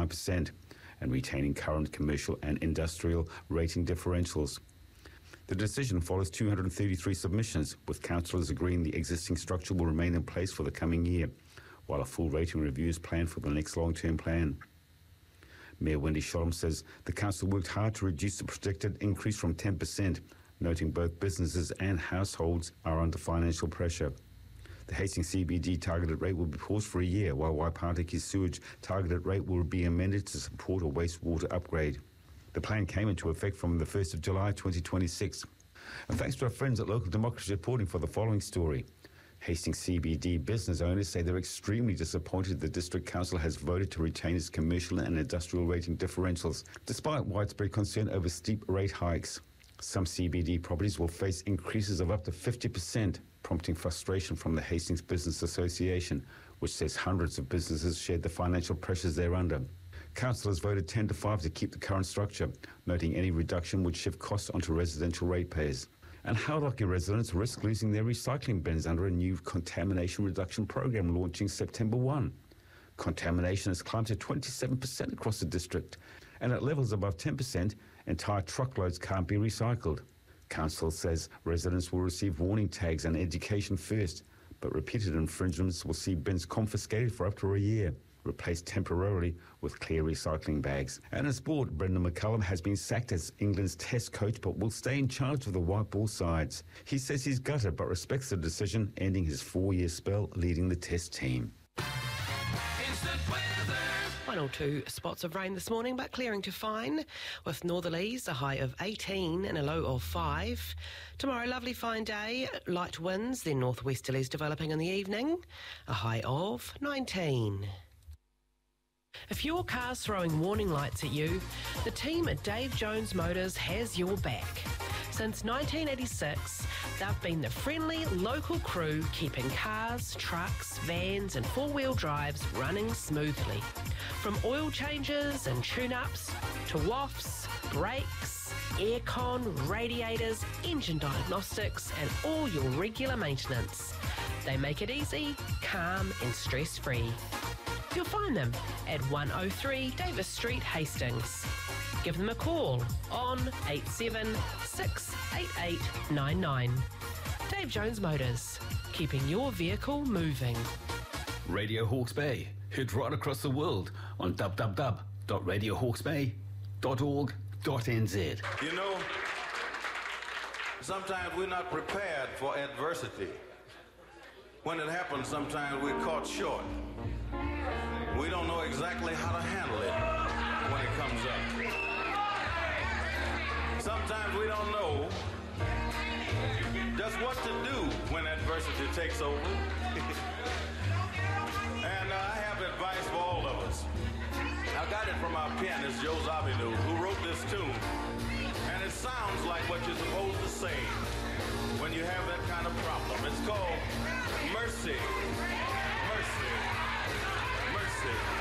9% and retaining current commercial and industrial rating differentials. The decision follows 233 submissions, with councillors agreeing the existing structure will remain in place for the coming year, while a full rating review is planned for the next long-term plan. Mayor Wendy Sholem says the council worked hard to reduce the predicted increase from 10%, noting both businesses and households are under financial pressure. The Hastings CBD targeted rate will be paused for a year, while Waipātaki's sewage targeted rate will be amended to support a wastewater upgrade. The plan came into effect from the 1st of July 2026. And thanks to our friends at Local Democracy reporting for the following story. Hastings CBD business owners say they're extremely disappointed the District Council has voted to retain its commercial and industrial rating differentials, despite widespread concern over steep rate hikes. Some CBD properties will face increases of up to 50%, prompting frustration from the Hastings Business Association, which says hundreds of businesses shared the financial pressures they're under. Councillors voted 10-5 to keep the current structure, noting any reduction would shift costs onto residential ratepayers. And Hauraki residents risk losing their recycling bins under a new contamination reduction program launching September 1. Contamination has climbed to 27% across the district, and at levels above 10%, entire truckloads can't be recycled. Council says residents will receive warning tags and education first, but repeated infringements will see bins confiscated for up to a year, replaced temporarily with clear recycling bags. And in sport, Brendan McCullum has been sacked as England's Test coach but will stay in charge of the white ball sides. He says he's gutted but respects the decision, ending his 4-year spell leading the Test team. Instant weather. 1 or 2 spots of rain this morning, but clearing to fine, with northerlies, a high of 18 and a low of 5. Tomorrow, lovely fine day, light winds, then northwesterlies developing in the evening, a high of 19. If your car's throwing warning lights at you, the team at Dave Jones Motors has your back. Since 1986, they've been the friendly local crew keeping cars, trucks, vans and 4-wheel drives running smoothly. From oil changes and tune-ups to wafts, brakes, aircon, radiators, engine diagnostics and all your regular maintenance. They make it easy, calm and stress-free. You'll find them at 103 Davis Street, Hastings. Give them a call on 87-688-99. Dave Jones Motors, keeping your vehicle moving. Radio Hawke's Bay, heard right across the world on www.radiohawkesbay.org.nz. You know, sometimes we're not prepared for adversity. When it happens, sometimes we're caught short. We don't know exactly how to handle it when it comes up. Sometimes we don't know just what to do when adversity takes over. And I have advice for all of us. I got it from our pianist, Joe Zawinul, who wrote this tune. And it sounds like what you're supposed to say when you have that kind of problem. It's called Mercy.